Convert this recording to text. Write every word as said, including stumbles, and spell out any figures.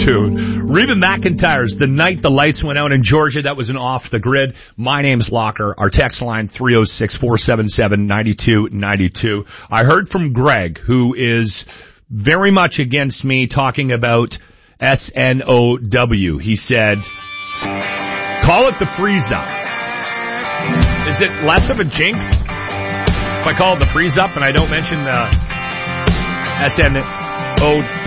tune. Reba McEntire's The Night the Lights Went Out in Georgia. That was an Off the Grid. My name's Locker. Our text line three oh six, four seven seven, nine two nine two. I heard from Greg, who is very much against me talking about S N O W. He said, call it the freeze up. Is it less of a jinx if I call it the freeze up and I don't mention the S N O